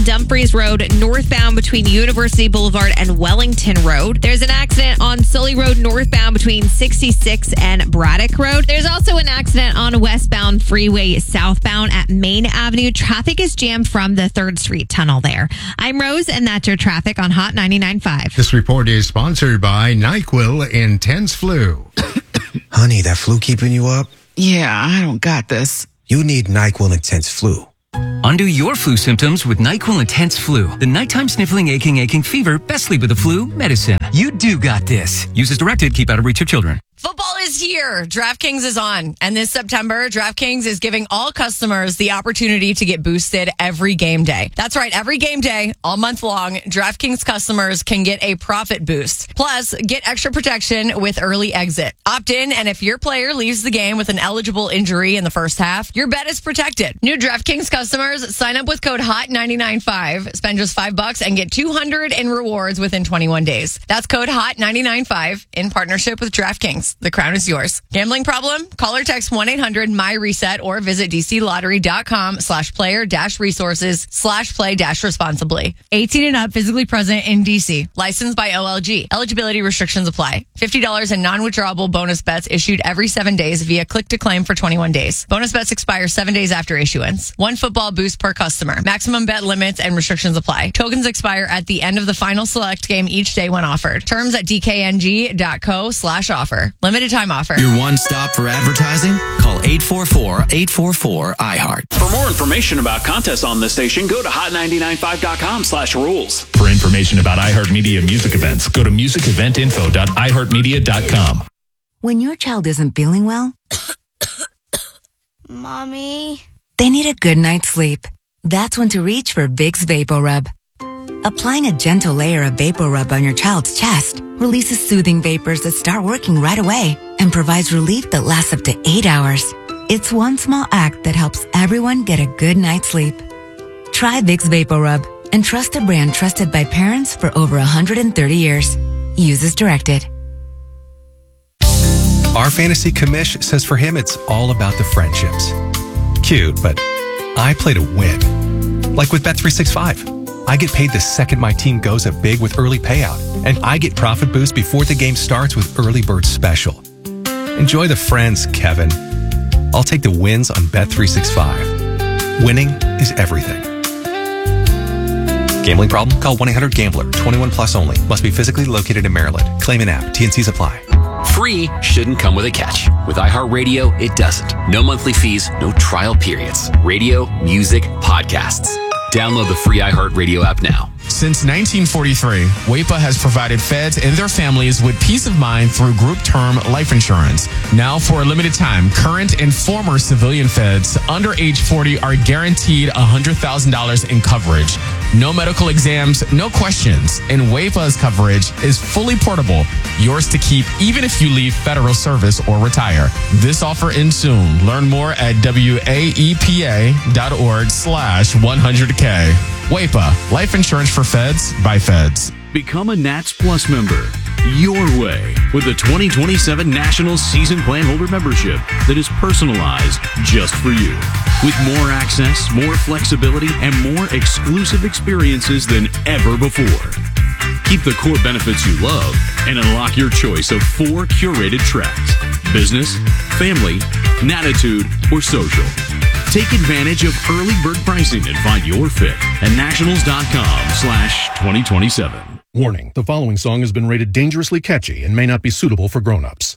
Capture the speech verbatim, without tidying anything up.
Dumfries Road northbound between University Boulevard and Wellington Road. There's an accident on Sully Road northbound between sixty-six and Braddock Road. There's also an accident on westbound freeway southbound at Main Avenue. Traffic is jammed from the third Street Tunnel there. I'm Rose, and that's your traffic on Hot ninety-nine point five. This report is sponsored by NyQuil Intense Flu. Honey, that flu keeping you up? Yeah, I don't got this. You need NyQuil Intense Flu. Undo your flu symptoms with NyQuil Intense Flu. The nighttime sniffling, aching, aching fever. Best sleep with the flu medicine. You do got this. Use as directed. Keep out of reach of children. Football is here. DraftKings is on. And this September, DraftKings is giving all customers the opportunity to get boosted every game day. That's right. Every game day, all month long, DraftKings customers can get a profit boost. Plus, get extra protection with early exit. Opt in, and if your player leaves the game with an eligible injury in the first half, your bet is protected. New DraftKings customers, sign up with code Hot ninety-nine point five. Spend just five bucks and get two hundred in rewards within twenty-one days. That's code Hot ninety-nine point five in partnership with DraftKings. The crown is yours. Gambling problem? Call or text one eight hundred M Y reset or visit dclottery.com slash player dash resources slash play dash responsibly. eighteen and up, physically present in D C. Licensed by O L G. Eligibility restrictions apply. fifty dollars in non-withdrawable bonus bets issued every seven days via click to claim for twenty-one days. Bonus bets expire seven days after issuance. One football boost per customer. Maximum bet limits and restrictions apply. Tokens expire at the end of the final select game each day when offered. Terms at dkng.co slash offer. Limited time offer. Your one stop for advertising? Call eight four four, eight four four, I heart. For more information about contests on this station, go to hot ninety-nine point five dot com slash rules. For information about iHeartMedia music events, go to music event info dot i heart media dot com. When your child isn't feeling well, Mommy, they need a good night's sleep. That's when to reach for Vicks VapoRub. Applying a gentle layer of VapoRub on your child's chest releases soothing vapors that start working right away and provides relief that lasts up to eight hours. It's one small act that helps everyone get a good night's sleep. Try Vicks VapoRub and trust a brand trusted by parents for over one hundred thirty years. Use as directed. Our fantasy commish says for him it's all about the friendships. Cute, but I play to win. Like with Bet three sixty-five. I get paid the second my team goes up big with early payout, and I get profit boost before the game starts with Early Bird Special. Enjoy the friends, Kevin. I'll take the wins on Bet three sixty-five. Winning is everything. Gambling problem? Call one eight hundred gambler. twenty-one plus only. Must be physically located in Maryland. Claim an app. T and Cs apply. Free shouldn't come with a catch. With iHeartRadio, it doesn't. No monthly fees, no trial periods. Radio, music, podcasts. Download the free iHeartRadio app now. Since nineteen forty-three, W A P A has provided feds and their families with peace of mind through group term life insurance. Now, for a limited time, current and former civilian feds under age forty are guaranteed one hundred thousand dollars in coverage. No medical exams, no questions. And W A P A's coverage is fully portable, yours to keep even if you leave federal service or retire. This offer ends soon. Learn more at waepa.org slash 100K. W A P A, life insurance for feds by feds. Become a Nats Plus member your way with the twenty twenty-seven National Season Plan Holder membership that is personalized just for you. With more access, more flexibility, and more exclusive experiences than ever before. Keep the core benefits you love and unlock your choice of four curated tracks: business, family, Natitude, or social. Take advantage of early bird pricing and find your fit at nationals.com slash 2027. Warning, the following song has been rated dangerously catchy and may not be suitable for grown-ups.